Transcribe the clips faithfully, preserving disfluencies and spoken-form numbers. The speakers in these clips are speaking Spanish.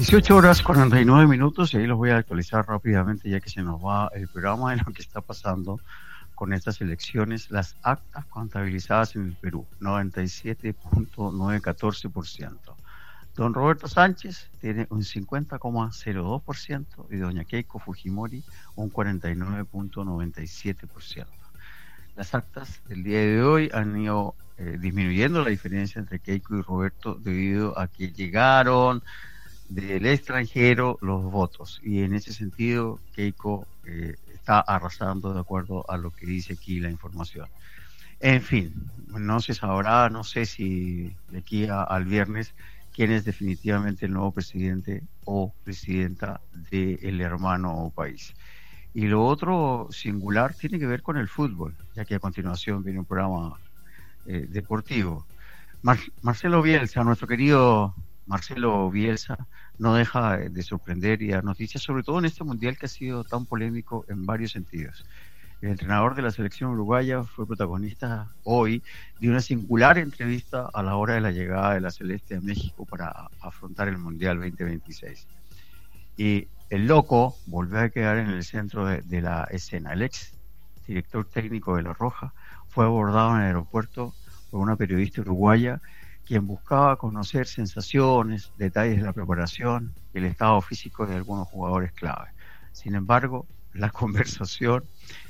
dieciocho horas cuarenta y nueve minutos y ahí los voy a actualizar rápidamente ya que se nos va el programa de lo que está pasando con estas elecciones. Las actas contabilizadas en el Perú, noventa y siete punto novecientos catorce por ciento. Don Roberto Sánchez tiene un cincuenta coma cero dos por ciento y doña Keiko Fujimori un cuarenta y nueve punto noventa y siete por ciento. Las actas del día de hoy han ido eh, disminuyendo la diferencia entre Keiko y Roberto debido a que llegaron del extranjero los votos y en ese sentido Keiko eh, está arrasando de acuerdo a lo que dice aquí la información. En fin, no se sabrá, no sé si de aquí a, al viernes quién es definitivamente el nuevo presidente o presidenta del hermano país. Y lo otro singular tiene que ver con el fútbol, ya que a continuación viene un programa eh, deportivo. Mar Marcelo Bielsa, nuestro querido Marcelo Bielsa, no deja de sorprender y dar noticias, sobre todo en este mundial que ha sido tan polémico en varios sentidos. El entrenador de la selección uruguaya fue protagonista hoy de una singular entrevista a la hora de la llegada de la Celeste a México para afrontar el Mundial veinte veintiséis. Y el loco volvió a quedar en el centro de, de la escena. El ex director técnico de La Roja fue abordado en el aeropuerto por una periodista uruguaya quien buscaba conocer sensaciones, detalles de la preparación y el estado físico de algunos jugadores clave. Sin embargo, la conversación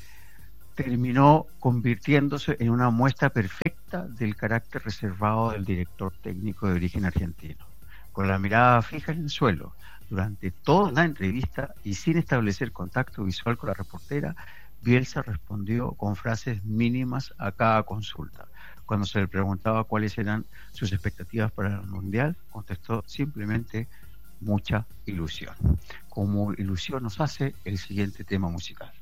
terminó convirtiéndose en una muestra perfecta del carácter reservado del director técnico de origen argentino. Con la mirada fija en el suelo, durante toda la entrevista y sin establecer contacto visual con la reportera, Bielsa respondió con frases mínimas a cada consulta. Cuando se le preguntaba cuáles eran sus expectativas para el Mundial, contestó simplemente mucha ilusión. Como ilusión nos hace el siguiente tema musical.